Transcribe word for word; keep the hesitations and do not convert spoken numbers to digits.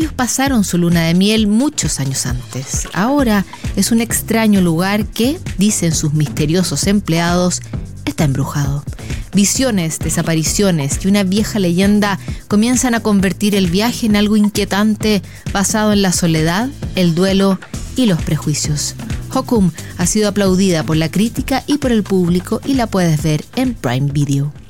Ellos pasaron su luna de miel muchos años antes. Ahora es un extraño lugar que, dicen sus misteriosos empleados, está embrujado. Visiones, desapariciones y una vieja leyenda comienzan a convertir el viaje en algo inquietante basado en la soledad, el duelo y los prejuicios. Hokum ha sido aplaudida por la crítica y por el público y la puedes ver en Prime Video.